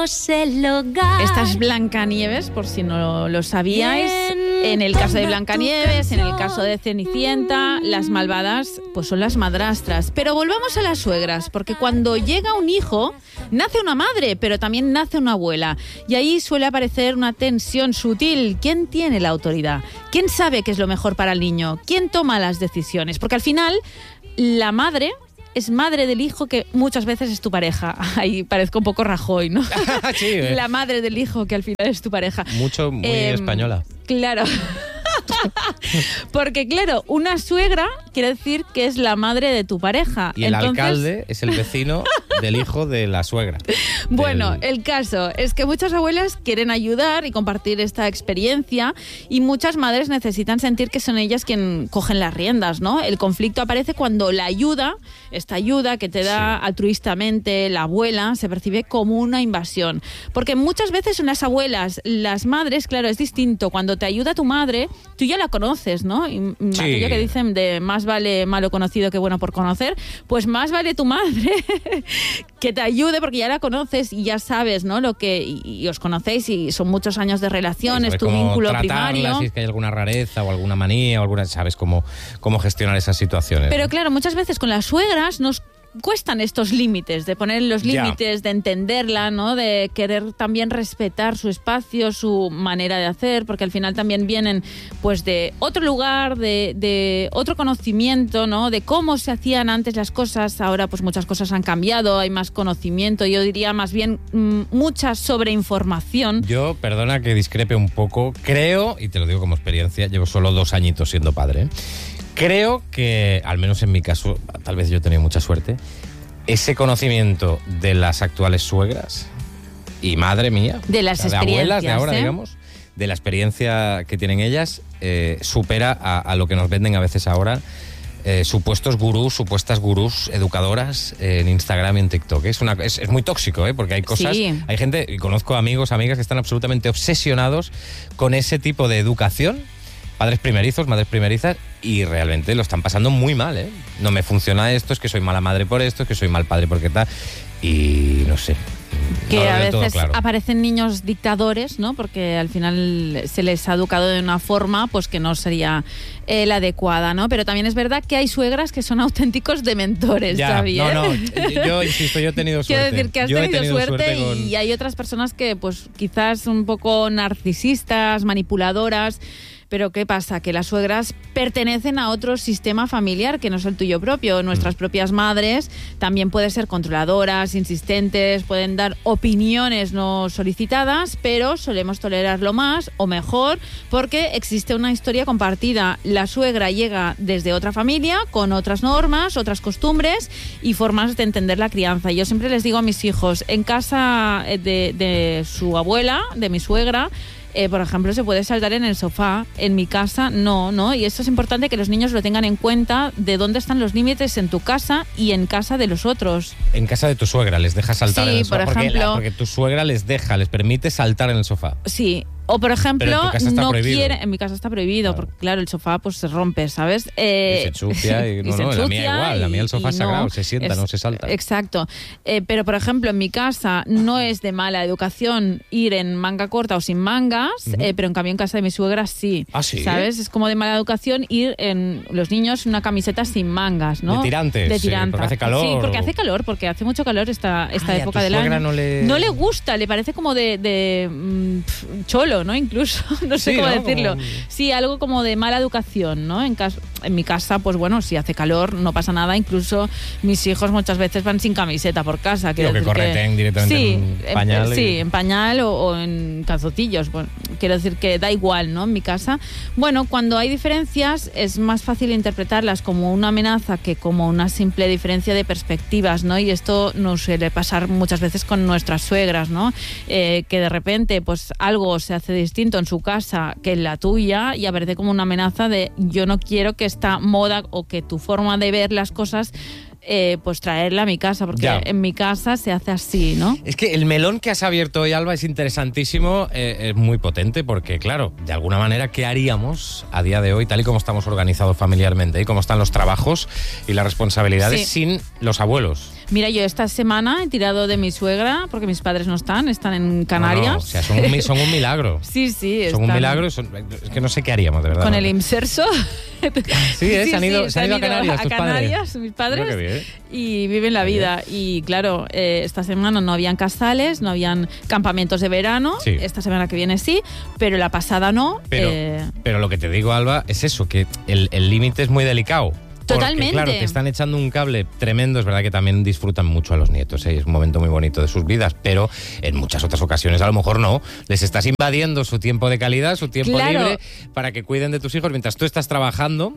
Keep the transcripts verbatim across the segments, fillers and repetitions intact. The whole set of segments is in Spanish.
Esta es Blancanieves, por si no lo sabíais. En el caso de Blancanieves, en el caso de Cenicienta, las malvadas pues son las madrastras. Pero volvamos a las suegras, porque cuando llega un hijo, nace una madre, pero también nace una abuela. Y ahí suele aparecer una tensión sutil. ¿Quién tiene la autoridad? ¿Quién sabe qué es lo mejor para el niño? ¿Quién toma las decisiones? Porque al final, la madre es madre del hijo que muchas veces es tu pareja. Ahí parezco un poco Rajoy, ¿no? Sí, eh. La madre del hijo que al final es tu pareja. Mucho, muy eh, española. Claro. Porque, claro, una suegra quiere decir que es la madre de tu pareja. Y el Entonces... alcalde es el vecino del hijo de la suegra. Bueno, del... el caso es que muchas abuelas quieren ayudar y compartir esta experiencia, y muchas madres necesitan sentir que son ellas quien cogen las riendas, ¿no? El conflicto aparece cuando la ayuda, esta ayuda que te da sí. altruistamente la abuela, se percibe como una invasión. Porque muchas veces son las abuelas, las madres, claro, es distinto. Cuando te ayuda tu madre, tú ya la conoces, ¿no? Y sí. aquello que dicen de más vale malo conocido que bueno por conocer, pues más vale tu madre que te ayude, porque ya la conoces y ya sabes, ¿no? Lo que y, y os conocéis y son muchos años de relación, es tu vínculo primario. Si es que hay alguna rareza o alguna manía o alguna, sabes cómo, cómo gestionar esas situaciones. Pero ¿no? claro, muchas veces con las suegras nos cuestan estos límites, de poner los límites, ya. de entenderla, ¿no? De querer también respetar su espacio, su manera de hacer, porque al final también vienen pues de otro lugar, de, de otro conocimiento, ¿no? De cómo se hacían antes las cosas. Ahora pues muchas cosas han cambiado, hay más conocimiento, yo diría más bien mmm, mucha sobreinformación. Yo, perdona que discrepe un poco, creo, y te lo digo como experiencia, llevo solo dos añitos siendo padre, ¿eh? Creo que, al menos en mi caso, tal vez yo he tenido mucha suerte, ese conocimiento de las actuales suegras y madre mía, de las o sea, de abuelas de ahora, ¿eh? digamos, de la experiencia que tienen ellas, eh, supera a, a lo que nos venden a veces ahora eh, supuestos gurús, supuestas gurús educadoras eh, en Instagram y en TikTok. Es, una, es, es muy tóxico, ¿eh? Porque hay cosas, sí. hay gente, y conozco amigos, amigas que están absolutamente obsesionados con ese tipo de educación. Padres primerizos, madres primerizas, y realmente lo están pasando muy mal, ¿eh? No me funciona esto, es que soy mala madre por esto, es que soy mal padre porque tal, y no sé. Que no a veces claro. aparecen niños dictadores, ¿no? Porque al final se les ha educado de una forma pues que no sería eh, la adecuada, ¿no? Pero también es verdad que hay suegras que son auténticos dementores, ya, ¿sabías? No, no, yo insisto, yo he tenido suerte. Quiero decir que has yo tenido, tenido suerte, suerte con... y hay otras personas que pues quizás un poco narcisistas, manipuladoras. Pero ¿qué pasa? Que las suegras pertenecen a otro sistema familiar que no es el tuyo propio. Nuestras propias madres también pueden ser controladoras, insistentes, pueden dar opiniones no solicitadas, pero solemos tolerarlo más o mejor porque existe una historia compartida. La suegra llega desde otra familia, con otras normas, otras costumbres y formas de entender la crianza. Yo siempre les digo a mis hijos, en casa de, de su abuela, de mi suegra, Eh, por ejemplo, se puede saltar en el sofá. En mi casa, no, ¿no? Y esto es importante que los niños lo tengan en cuenta, de dónde están los límites en tu casa y en casa de los otros. En casa de tu suegra les deja saltar sí, en el sofá. por Porque, ejemplo, la, porque tu suegra les deja, les permite saltar en el sofá. Sí. O, por ejemplo, Pero en tu casa está no prohibido. quiere... En mi casa está prohibido, claro. Porque, claro, el sofá pues se rompe, ¿sabes? Eh, y se ensucia. Y, no, y se no, ensucia la mía igual. La mía el sofá es sagrado, no, se sienta, es, no se salta. Exacto. Eh, pero, por ejemplo, en mi casa no es de mala educación ir en manga corta o sin mangas, uh-huh. eh, pero en cambio en casa de mi suegra sí. ¿Ah, sí? ¿Sabes? Es como de mala educación ir en los niños una camiseta sin mangas, ¿no? De tirantes. De tirantes. Sí, porque hace calor. Sí, porque hace calor, porque hace mucho calor esta, esta Ay, época a tu del suegra año. No le... no le gusta, le parece como de, de mm, cholo, ¿no? Incluso, no sé sí, cómo ¿no? decirlo. Como... Sí, algo como de mala educación, ¿no? En, cas- en mi casa, pues bueno, si hace calor no pasa nada. Incluso mis hijos muchas veces van sin camiseta por casa. Quiero que correten que... directamente sí, en pañal. En, y... Sí, en pañal o, o en calzotillos. Bueno, quiero decir que da igual, ¿no? En mi casa. Bueno, cuando hay diferencias es más fácil interpretarlas como una amenaza que como una simple diferencia de perspectivas, ¿no? Y esto nos suele pasar muchas veces con nuestras suegras, ¿no? Eh, que de repente pues algo se hace distinto en su casa que en la tuya y aparece como una amenaza de yo no quiero que esta moda o que tu forma de ver las cosas eh, pues traerla a mi casa, porque ya. En mi casa se hace así, ¿no? Es que el melón que has abierto hoy, Alba, es interesantísimo, eh, es muy potente porque, claro, de alguna manera, ¿qué haríamos a día de hoy, tal y como estamos organizados familiarmente y cómo están los trabajos y las responsabilidades sí. sin los abuelos? Mira, yo esta semana he tirado de mi suegra porque mis padres no están, están en Canarias. No, no, o sea, son un, son un milagro. Sí, sí. Son un milagro, son, es que no sé qué haríamos, de verdad. Con ¿no? el inserso. Sí, ¿eh? sí, se han ido, sí, se han ido a Canarias, a tus Canarias padres. mis padres, Qué bien. Y viven la vida. Y claro, eh, esta semana no habían casales, no habían campamentos de verano. Sí. Esta semana que viene sí, pero la pasada no. Pero, eh, pero lo que te digo, Alba, es eso, que el límite es muy delicado. Totalmente. Porque, claro, te están echando un cable tremendo. Es verdad que también disfrutan mucho a los nietos, ¿eh? Es un momento muy bonito de sus vidas, pero en muchas otras ocasiones a lo mejor no. Les estás invadiendo su tiempo de calidad, su tiempo claro. libre, para que cuiden de tus hijos mientras tú estás trabajando.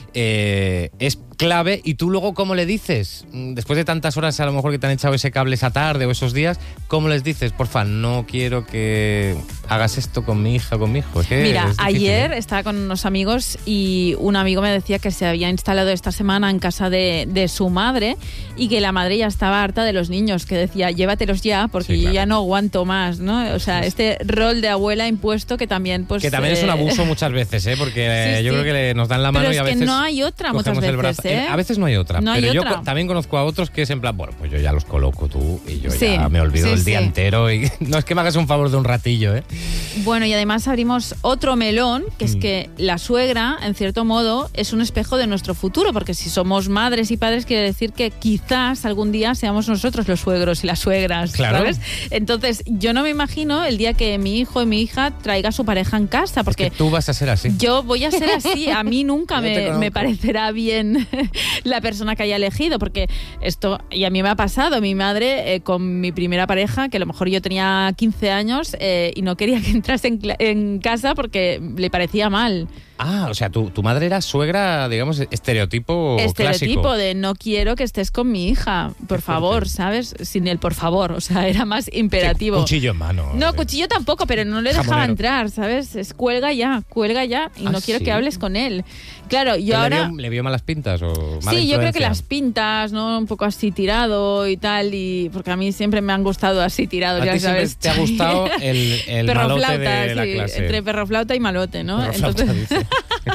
Eh, es clave. Y tú luego, ¿cómo le dices? Después de tantas horas a lo mejor que te han echado ese cable esa tarde o esos días, ¿cómo les dices? Porfa, no quiero que hagas esto con mi hija o con mi hijo. Es que Mira, es difícil, ayer ¿eh? estaba con unos amigos y un amigo me decía que se había instalado esta semana en casa de, de su madre y que la madre ya estaba harta de los niños, que decía, llévatelos ya porque Sí, claro. yo ya no aguanto más, ¿no? O sea, Sí, sí. este rol de abuela impuesto que también pues... Que también eh, es un abuso muchas veces, ¿eh? Porque Sí, eh, yo sí. creo que le- nos dan la mano Pero y a es que veces no hay otra muchas cogemos el veces, brazo. ¿eh? A veces no hay otra. No hay pero yo otra. co- también conozco a otros que es en plan, bueno, pues yo ya los coloco tú y yo Sí, ya me olvido sí, el sí. día entero. Y no es que me hagas un favor de un ratillo, ¿eh? Bueno, y además abrimos otro melón, que es Mm. que la suegra, en cierto modo, es un espejo de nuestro futuro, porque si somos madres y padres quiere decir que quizás algún día seamos nosotros los suegros y las suegras, Claro. ¿sabes? Entonces, yo no me imagino el día que mi hijo y mi hija traiga a su pareja en casa, porque... Es que tú vas a ser así. Yo voy a ser así, a mí nunca Yo te me, conozco. me parecerá bien la persona que haya elegido, porque esto, y a mí me ha pasado, mi madre eh, con mi primera pareja, que a lo mejor yo tenía quince años eh, y no quería que entrase en, cla- en casa porque le parecía mal. Ah, o sea, tu, tu madre era suegra, digamos, estereotipo Estereotipo clásico. de no quiero que estés con mi hija, por Qué favor, fuerte. ¿sabes? Sin el por favor, o sea, era más imperativo. Cuchillo en mano. No, eh. cuchillo tampoco, pero no le dejaba Jamonero. entrar, ¿sabes? Es cuelga ya, cuelga ya y Ah, no quiero ¿sí? que hables con él. Claro, yo ¿Pero ahora... ¿Le vio, le vio malas pintas o mala Sí, yo creo que influencia? las pintas, ¿no? Un poco así tirado y tal, y porque a mí siempre me han gustado así tirados, A ya ti siempre sabes. te ha gustado el, el perro malote flauta, de la sí, clase. entre perro flauta y malote, ¿no? Perro flauta, Entonces, dice.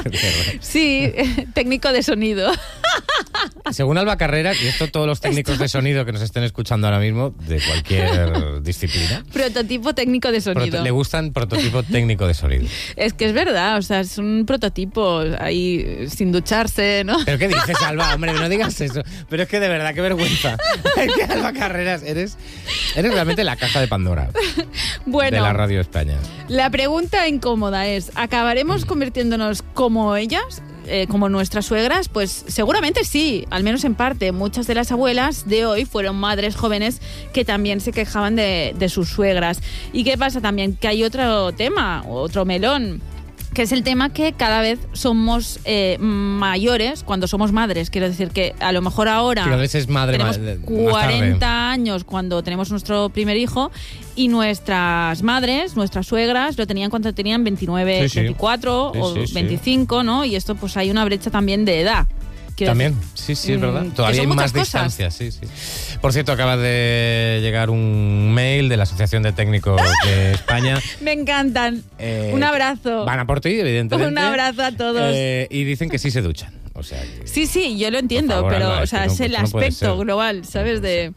sí, técnico de sonido. Según Alba Carrera, y esto todos los técnicos de sonido que nos estén escuchando ahora mismo, de cualquier disciplina, Prototipo técnico de sonido. proto- le gustan prototipo técnico de sonido. Es que es verdad, o sea, es un prototipo ahí sin ducharse, ¿no? ¿Pero qué dices, Alba? Hombre, no digas eso. Pero es que de verdad, qué vergüenza. Es que Alba Carreras, eres, eres realmente la caja de Pandora Bueno, de la Radio España. la pregunta incómoda es, ¿acabaremos convirtiéndonos como ellas? Eh, como nuestras suegras, pues seguramente sí, al menos en parte. Muchas de las abuelas de hoy fueron madres jóvenes que también se quejaban de, de sus suegras. ¿Y qué pasa también? Que hay otro tema, otro melón, que es el tema que cada vez somos eh, mayores cuando somos madres. Quiero decir que a lo mejor ahora Cada vez es madre tenemos ma- de- más cuarenta tarde. años cuando tenemos nuestro primer hijo y nuestras madres, nuestras suegras, lo tenían cuando tenían veintinueve, Sí, sí. veinticuatro Sí, o sí, sí. veinticinco, ¿no? Y esto pues hay una brecha también de edad. Quiero También, decir, sí, sí, es mm, verdad. que Todavía son hay más muchas cosas. distancia, sí, sí. Por cierto, acaba de llegar un mail de la Asociación de Técnicos de España. Me encantan. Eh, Un abrazo. Van a por ti, evidentemente. Un abrazo a todos. Eh, y dicen que sí se duchan. O sea, que- Sí, sí, yo lo entiendo, Por favor, pero Alba, o es sea, que no- es el esto no puede aspecto ser. global, ¿sabes? No puede De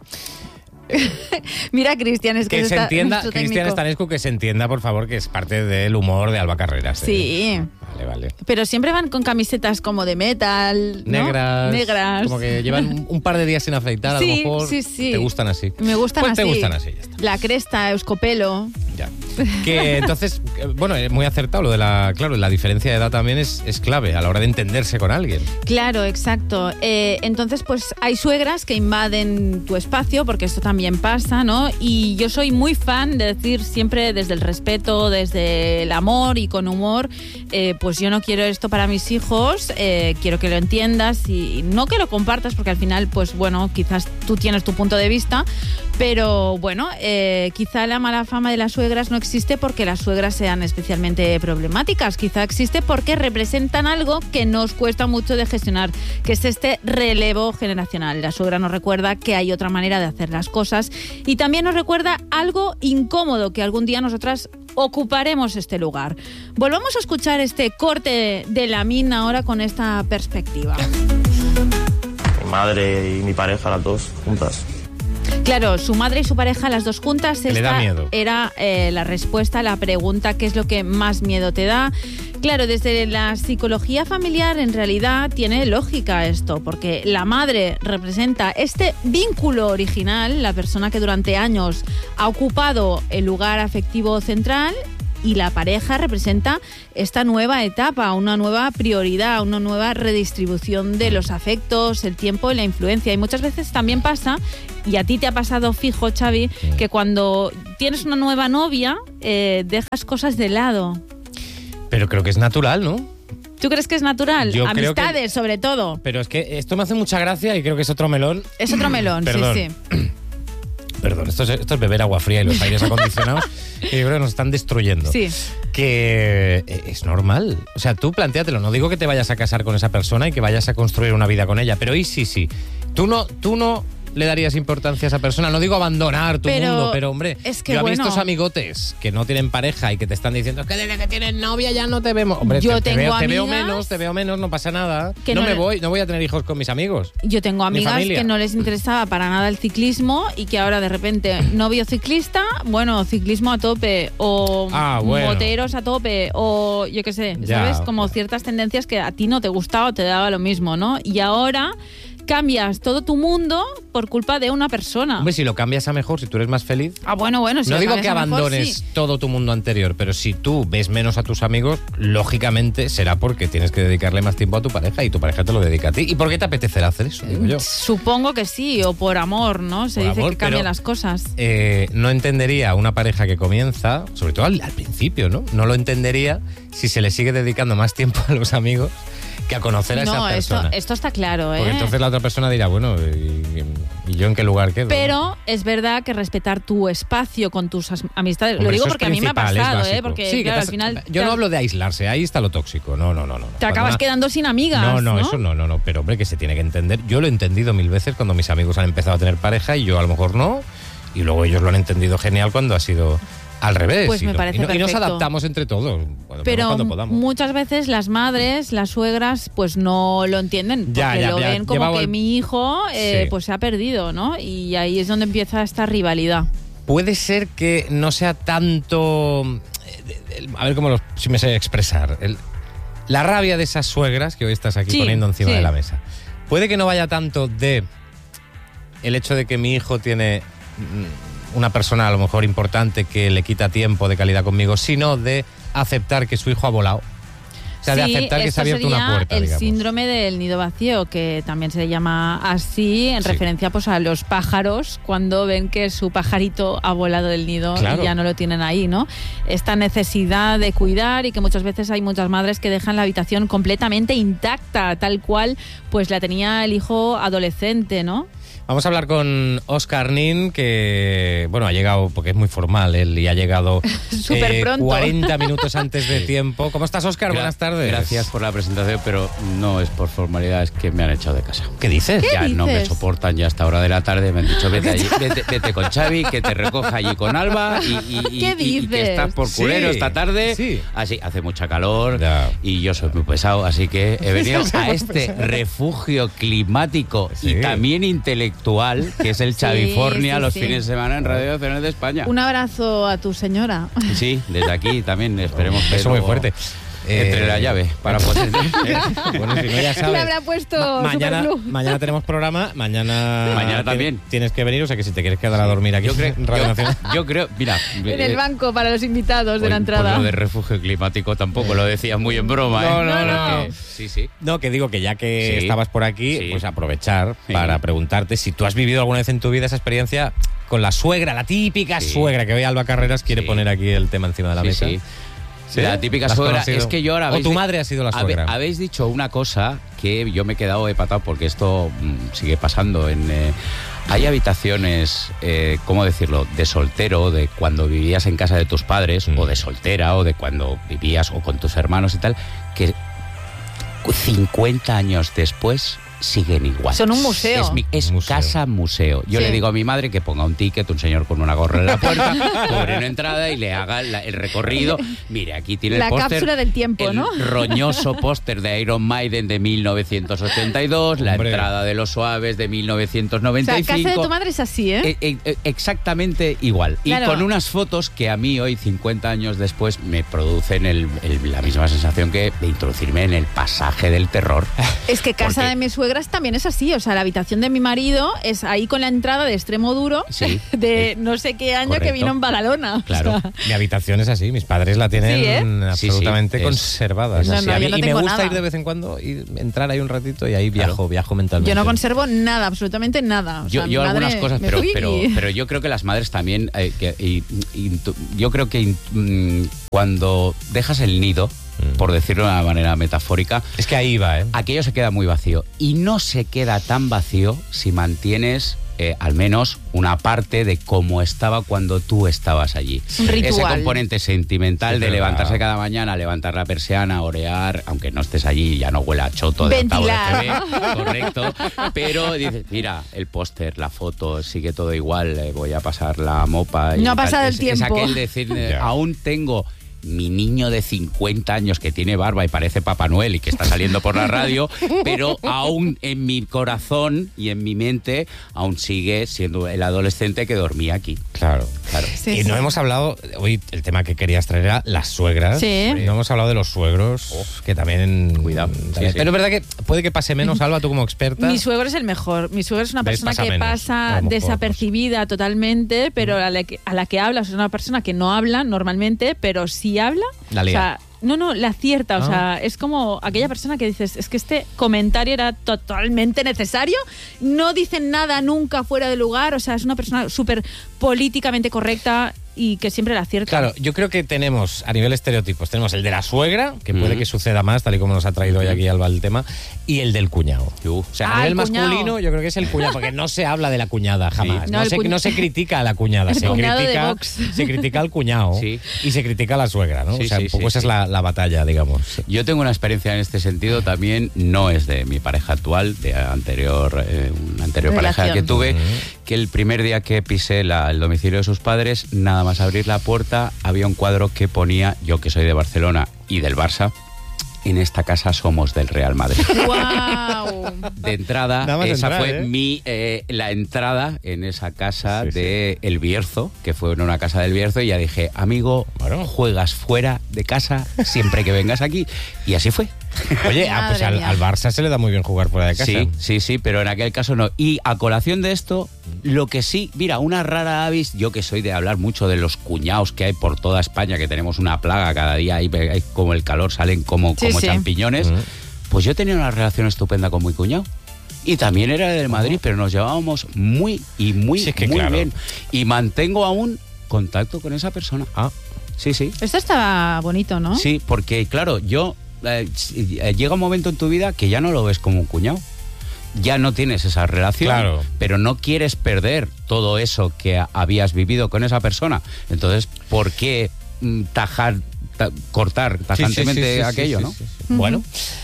Mira, Cristian, es que, que se está entienda, nuestro Cristian técnico. Estanescu, que se entienda, por favor, que es parte del humor de Alba Carreras. ¿eh? Sí. Vale, vale. Pero siempre van con camisetas como de metal, ¿no? Negras. Negras. Como que llevan un, un par de días sin afeitar, a Sí, lo mejor. sí, sí. Te gustan así. Me gustan Pues así. te gustan así, ya está. La cresta, euskopelo. Ya. Que entonces, eh, bueno, es muy acertado lo de la. Claro, la diferencia de edad también es, es clave a la hora de entenderse con alguien. Claro, exacto. Eh, entonces, pues hay suegras que invaden tu espacio, porque esto también pasa, ¿no? Y yo soy muy fan de decir siempre desde el respeto, desde el amor y con humor, eh, pues yo no quiero esto para mis hijos, eh, quiero que lo entiendas y no que lo compartas, porque al final, pues bueno, quizás tú tienes tu punto de vista, pero bueno, eh, quizá la mala fama de las suegras no existe porque las suegras sean especialmente problemáticas, quizá existe porque representan algo que nos cuesta mucho de gestionar, que es este relevo generacional. La suegra nos recuerda que hay otra manera de hacer las cosas y también nos recuerda algo incómodo, que algún día nosotras ocuparemos este lugar. Volvamos a escuchar este corte de la mina ahora con esta perspectiva. Mi madre y mi pareja, las dos juntas. Claro, su madre y su pareja, las dos juntas. Le da miedo. Era eh, la respuesta a la pregunta, ¿qué es lo que más miedo te da? Claro, desde la psicología familiar en realidad tiene lógica esto, porque la madre representa este vínculo original, la persona que durante años ha ocupado el lugar afectivo central, y la pareja representa esta nueva etapa, una nueva prioridad, una nueva redistribución de los afectos, el tiempo y la influencia. Y muchas veces también pasa, y a ti te ha pasado fijo, Xavi, sí, que cuando tienes una nueva novia, eh, dejas cosas de lado. Pero creo que es natural, ¿no? ¿Tú crees que es natural? Yo Amistades, que... sobre todo. Pero es que esto me hace mucha gracia y creo que es otro melón. Es otro melón, Perdón. sí, sí. Perdón, esto es, esto es beber agua fría y los aires acondicionados que yo creo que nos están destruyendo. Sí. Que es normal. O sea, tú plantéatelo. No digo que te vayas a casar con esa persona y que vayas a construir una vida con ella, pero y sí, sí. Tú no, tú no le darías importancia a esa persona. No digo abandonar tu pero mundo, pero hombre, es que yo he bueno, visto estos amigotes que no tienen pareja y que te están diciendo que desde que tienes novia ya no te vemos. Hombre, yo te, tengo te, veo, te amigas veo menos, te veo menos, no pasa nada. Que no, no me le... voy, no voy a tener hijos con mis amigos. Yo tengo amigas que no les interesaba para nada el ciclismo y que ahora de repente novio ciclista, bueno, ciclismo a tope o ah, bueno. moteros a tope o yo qué sé, ya, ¿sabes? Como ciertas tendencias que a ti no te gustaba o te daba lo mismo, ¿no? Y ahora cambias todo tu mundo por culpa de una persona. Hombre, si lo cambias a mejor, si tú eres más feliz. Ah, bueno, bueno. Si no lo digo que mejor, abandones sí. todo tu mundo anterior, pero si tú ves menos a tus amigos, lógicamente será porque tienes que dedicarle más tiempo a tu pareja y tu pareja te lo dedica a ti. ¿Y por qué te apetecerá hacer eso, digo yo? Supongo que sí, o por amor, ¿no? Se por dice amor, que cambian pero, las cosas. Eh, no entendería una pareja que comienza, sobre todo al, al principio, ¿no? No lo entendería si se le sigue dedicando más tiempo a los amigos que a conocer a no, esa persona. Esto, esto está claro, ¿eh? Porque entonces la otra persona dirá, bueno, ¿y, y yo en qué lugar quedo? Pero es verdad que respetar tu espacio con tus amistades, Hombre, lo digo porque a mí me ha pasado, ¿eh? Porque sí, claro, te, al final... Yo te, no hablo de aislarse, ahí está lo tóxico, no, no, no. no. Te Cuando acabas una, quedando sin amigas, no, no, ¿no? eso no, no, no, pero hombre, que se tiene que entender. Yo lo he entendido mil veces cuando mis amigos han empezado a tener pareja y yo a lo mejor no, y luego ellos lo han entendido genial cuando ha sido... al revés. Pues me y, parece y, no, y nos perfecto. adaptamos entre todos. Cuando Pero cuando podamos. muchas veces las madres, las suegras, pues no lo entienden. Porque Ya, ya, lo ya, ven como que el... mi hijo eh, sí. pues se ha perdido, ¿no? Y ahí es donde empieza esta rivalidad. Puede ser que no sea tanto... A ver cómo lo, si me sé expresar. El, la rabia de esas suegras que hoy estás aquí sí, poniendo encima sí. de la mesa. Puede que no vaya tanto de el hecho de que mi hijo tiene una persona a lo mejor importante que le quita tiempo de calidad conmigo, sino de aceptar que su hijo ha volado. O sea, sí, de aceptar que se ha abierto una puerta, el digamos. síndrome del nido vacío, que también se llama así, en sí. referencia pues a los pájaros, cuando ven que su pajarito ha volado del nido claro. y ya no lo tienen ahí, ¿no? Esta necesidad de cuidar y que muchas veces hay muchas madres que dejan la habitación completamente intacta, tal cual pues la tenía el hijo adolescente, ¿no? Vamos a hablar con Óscar Nin, que bueno ha llegado, porque es muy formal él, y ha llegado Súper eh, pronto. cuarenta minutos antes de tiempo. ¿Cómo estás, Óscar? Gra- Buenas tardes. Gracias por la presentación, pero no es por formalidad, es que me han echado de casa. ¿Qué dices? ¿Qué Ya dices? no me soportan ya a esta hora de la tarde, me han dicho vete, allí, vete, vete con Xavi, que te recoja allí con Alba y, y, y, ¿Qué y- y que dices? estás por culero Sí, esta tarde. sí. Así hace mucha calor Ya. y yo soy muy pesado, así que he venido a este refugio climático Sí. y también intelectual, que es el Sí, Chavifornia, sí, los sí. fines de semana en Radio Nacional de España. Un abrazo a tu señora. Sí, desde aquí también esperemos que Eso muy luego fuerte. entre Eh, la llave para poder... Bueno, si no, ya sabes. Le habrá puesto Ma- mañana, Superglue. mañana tenemos programa, mañana, Mañana tien- también. tienes que venir, o sea que si te quieres quedar a dormir aquí Yo creo, en Radio yo, Nacional. yo creo, mira, En eh, el banco para los invitados de pues- la entrada. Pues lo de refugio climático tampoco lo decía muy en broma, No, ¿eh? no, Pero no. que- sí, sí. No, que digo que ya que Sí. estabas por aquí, Sí. pues aprovechar Sí. para preguntarte si tú has vivido alguna vez en tu vida esa experiencia con la suegra, la típica Sí. suegra, que hoy Alba Carreras quiere Sí. poner aquí el tema encima de la Sí, mesa. sí. ¿Sí? La típica ¿La has suegra. conocido? Es que yo ahora... O habéis tu di- madre ha sido la habe- suegra. Habéis dicho una cosa que yo me he quedado hepatado porque esto mm, sigue pasando. En, eh, hay habitaciones, eh, ¿cómo decirlo?, de soltero, de cuando vivías en casa de tus padres, Mm. o de soltera, o de cuando vivías o con tus hermanos y tal, que cincuenta años después siguen igual. Son un museo. Es, mi, es museo. casa museo. Yo Sí. le digo a mi madre que ponga un ticket, un señor con una gorra en la puerta, cobre una entrada y le haga la, el recorrido. Mire, aquí tiene La el póster. cápsula del tiempo, el ¿no? roñoso póster de Iron Maiden de mil novecientos ochenta y dos, la Hombre. entrada de Los Suaves de mil novecientos O sea, noventa y cinco. casa de tu madre es así, ¿eh? Eh, eh, eh, exactamente igual. Claro. Y con unas fotos que a mí hoy, cincuenta años después, me producen el- el- la misma sensación que de introducirme en el pasaje del terror. Es que casa Porque- de mis suegras también es así. O sea, la habitación de mi marido es ahí con la entrada de extremo duro Sí. de no sé qué año Correcto. que vino en Badalona. Claro. O sea, Mi habitación es así, mis padres la tienen Sí, ¿eh? absolutamente Sí, sí, es- conservada. es No, así. no, A mí- yo no y me tengo gusta nada. ir de vez en cuando y entrar ahí un ratito y ahí viajo, Claro. viajo mentalmente. yo no conservo nada, absolutamente nada. O Yo, sea, yo mi algunas madre cosas, me pero, fui pero, y- pero yo creo que las madres también, eh, que, y- y- yo creo que mm, cuando dejas el nido, Mm. por decirlo de una manera metafórica, Es que ahí va, ¿eh? aquello se queda muy vacío. Y no se queda tan vacío si mantienes eh, al menos una parte de cómo estaba cuando tú estabas allí. Un ritual. Ese componente sentimental Sí, de pero levantarse la- cada mañana, levantar la persiana, orear, aunque no estés allí, ya no huela a choto de octavo de Ventilar. T V, correcto. Pero dices, mira, el póster, la foto, sigue todo igual, eh, voy a pasar la mopa. y No ha tal. pasado el Es- tiempo. Es aquel decir, eh, Ya. aún tengo mi niño de cincuenta años que tiene barba y parece Papá Noel y que está saliendo por la radio, pero aún en mi corazón y en mi mente aún sigue siendo el adolescente que dormía aquí. Claro. Claro. Sí, y sí. no hemos hablado, hoy el tema que querías traer era las suegras. Sí. No hemos hablado de los suegros, que también... Cuidado. también- Sí, sí. Pero es verdad que puede que pase menos, Alba, tú como experta. Mi suegro es el mejor. Mi suegro es una ¿Ves? persona Pasa que menos, a pasa lo mejor, desapercibida totalmente, pero a la, que, a la que hablas es una persona que no habla normalmente, pero sí habla. La lía. O sea, no, no, la acierta. O Ah. sea, es como aquella persona que dices, es que este comentario era totalmente necesario. No dicen nada nunca fuera de lugar. O sea, es una persona súper políticamente correcta y que siempre la acierta. Claro, yo creo que tenemos, a nivel estereotipos, tenemos el de la suegra, que puede Mm. que suceda más, tal y como nos ha traído hoy aquí Alba el tema, y el del cuñado. Uh. O sea, Ah, a nivel el cuñado. masculino, yo creo que es el cuñado, porque no se habla de la cuñada jamás. Sí. No, No, el se, cuñ- no se critica a la cuñada, El se, cuñado de critica, Vox. se critica al cuñado Sí. y se critica a la suegra, ¿no? Sí, o sea, sí, un poco sí, esa sí. es la, la batalla, digamos. Yo tengo una experiencia en este sentido también, no es de mi pareja actual, de anterior, eh, una anterior pareja Relación. que tuve, Ujú. que el primer día que pisé la- el domicilio de sus padres, nada más abrir la puerta, había un cuadro que ponía, yo que soy de Barcelona y del Barça, en esta casa somos del Real Madrid. ¡Wow! De entrada, Nada más esa entrar, fue ¿eh? mi eh, la entrada en esa casa Sí, sí. de El Bierzo, que fue en una casa del Bierzo, y ya dije, amigo, Bueno. juegas fuera de casa siempre que vengas aquí. Y así fue. Oye, ah, pues Madre al, mía. al Barça se le da muy bien jugar fuera de casa. Sí, sí, sí, pero en aquel caso no. Y a colación de esto, lo que sí, mira, una rara avis, yo que soy de hablar mucho de los cuñados que hay por toda España, que tenemos una plaga cada día, y hay como el calor, salen como, Sí, como sí. champiñones, Mm. pues yo tenía una relación estupenda con mi cuñado. Y también era del Madrid, pero nos llevábamos muy y muy, Sí, es que muy claro. bien. Y mantengo aún contacto con esa persona. Ah, Sí, sí. Esto está bonito, ¿no? Sí, porque claro, yo eh, si- eh, llega un momento en tu vida que ya no lo ves como un cuñado. Ya no tienes esa relación, Claro. pero no quieres perder todo eso que a- habías vivido con esa persona. Entonces, ¿por qué mm, tajar, ta- cortar tajantemente sí, sí, sí, sí, aquello, sí, no? sí, sí. Bueno.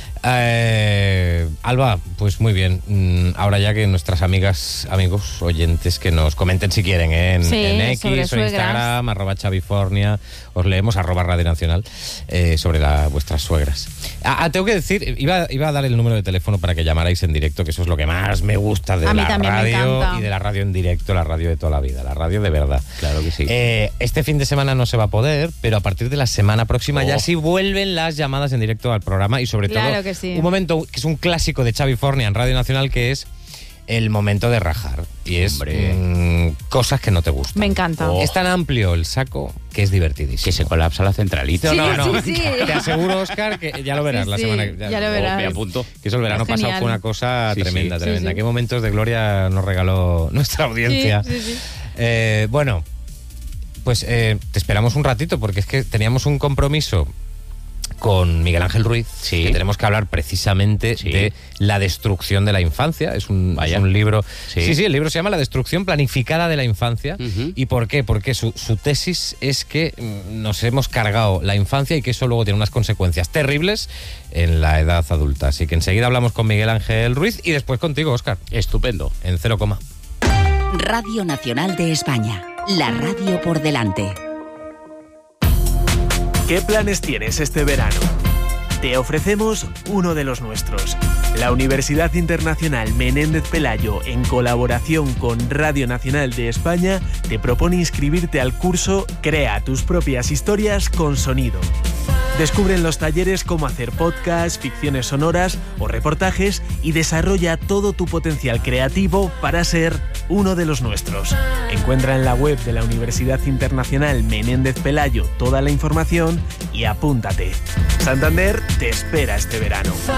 Eh, Alba, pues muy bien. Mm, Ahora ya que nuestras amigas, amigos, oyentes que nos comenten si quieren ¿eh? en, Sí, en sobre X o en suegras. Instagram, arroba Chavifornia, os leemos, arroba Radio Nacional, eh, sobre la, vuestras suegras. Ah, ah, tengo que decir, iba, iba a dar el número de teléfono para que llamarais en directo, que eso es lo que más me gusta de A mí la también me radio encanta. y de la radio en directo, la radio de toda la vida, la radio de verdad. Claro que sí. Eh, este fin de semana no se va a poder, pero a partir de la semana próxima Oh. ya sí vuelven las llamadas en directo al programa y sobre Claro todo que sí. un momento que es un clásico de Xavi Fornia en Radio Nacional, que es el momento de rajar. Y es Hombre. mm, cosas que no te gustan. Me encanta. Oh. Es tan amplio el saco que es divertidísimo. Que se colapsa la centralita. No, no, no. Sí, sí, sí. Te aseguro, Oscar, que ya lo verás Sí, la sí, semana que ya lo Oh, verás. me apunto. Que eso el verano Genial. pasado fue una cosa Sí, tremenda, sí. tremenda. Sí, sí. Qué momentos de gloria nos regaló nuestra audiencia. Sí, sí, sí. Eh, bueno, pues eh, te esperamos un ratito porque es que teníamos un compromiso con Miguel Ángel Ruiz, Sí. que tenemos que hablar precisamente Sí. de la destrucción de la infancia. Es un, Vaya. es un libro... Sí. Sí. sí, el libro se llama La destrucción planificada de la infancia. Ujú. ¿Y por qué? Porque su, su tesis es que mm, nos hemos cargado la infancia y que eso luego tiene unas consecuencias terribles en la edad adulta. Así que enseguida hablamos con Miguel Ángel Ruiz y después contigo, Óscar, Estupendo. en cero coma. Radio Nacional de España. La radio por delante. ¿Qué planes tienes este verano? Te ofrecemos uno de los nuestros. La Universidad Internacional Menéndez Pelayo, en colaboración con Radio Nacional de España, te propone inscribirte al curso Crea tus propias historias con sonido. Descubre en los talleres cómo hacer podcasts, ficciones sonoras o reportajes y desarrolla todo tu potencial creativo para ser uno de los nuestros. Encuentra en la web de la Universidad Internacional Menéndez Pelayo toda la información y apúntate. Santander te espera este verano.